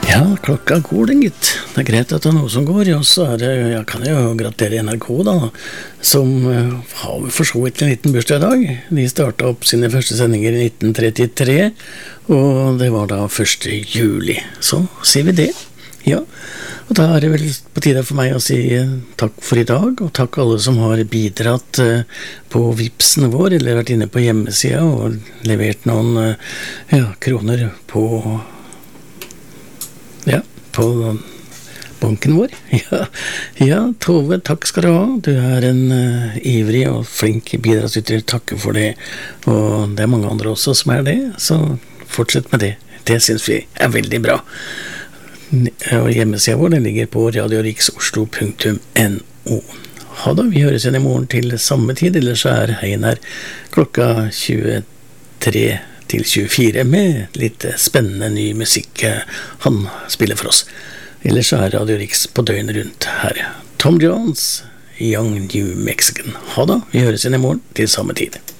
Ja, klokka går den, gitt. Det greit at det noe som går, og så det, jeg kan jo gratulere NRK da, som har for så vidt en liten bursdag I dag. De startet opp sine første sendinger I 1933, og det var da 1. juli. Så sier vi det. Ja, og da det vel på tide for meg å si takk for I dag, og takk alle som har bidratt på Vipsen vår, eller vært inne på hjemmesida og levert noen kroner på på banken vår. Ja, Tove, takk skal du ha. Du en ivrig og flink bidragsyter. Takk for det. Og det mange andre også som det, så fortsett med det. Det synes vi veldig bra. Og hjemmesiden vår den ligger på radioriksoslo.no. Ha da, vi høres igjen I morgen til samme tid, ellers så Hein her klokka 23 til 24 med litt spennende ny musikk han spiller for oss. Ellers så Radio Riks på døgnet rundt her. Tom Jones, Young New Mexican. Ha da, vi høres igjen I morgen til samme tid.